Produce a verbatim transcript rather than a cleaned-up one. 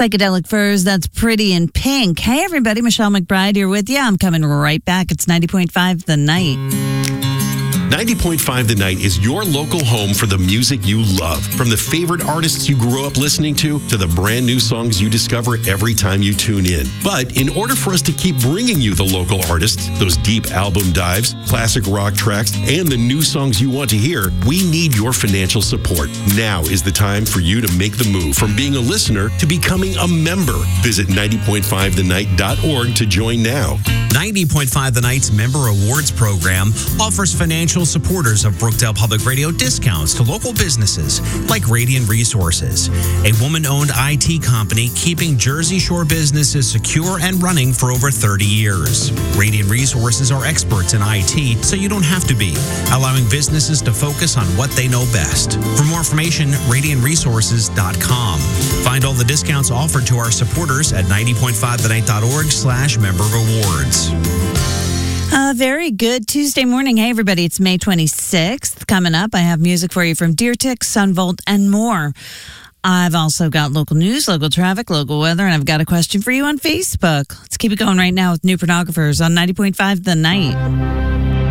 Psychedelic Furs, that's Pretty in Pink. Hey, everybody, Michelle McBride here with you. I'm coming right back. It's ninety point five The Night. ninety point five The Night is your local home for the music you love. From the favorite artists you grew up listening to, to the brand new songs you discover every time you tune in. But in order for us to keep bringing you the local artists, those deep album dives, classic rock tracks, and the new songs you want to hear, we need your financial support. Now is the time for you to make the move from being a listener to becoming a member. Visit ninety point five the night dot org to join now. ninety point five The Night's Member Awards program offers financial supporters of Brookdale Public Radio discounts to local businesses like Radiant Resources, a woman-owned I T company keeping Jersey Shore businesses secure and running for over thirty years. Radiant Resources are experts in I T, so you don't have to be, allowing businesses to focus on what they know best. For more information, radiant resources dot com. Find all the discounts offered to our supporters at ninety point five the night dot org slash member rewards. Uh, very good Tuesday morning. Hey, everybody, it's May twenty-sixth. Coming up, I have music for you from Deer Tick, Sunvolt, and more. I've also got local news, local traffic, local weather, and I've got a question for you on Facebook. Let's keep it going right now with New Pornographers on ninety point five The Night.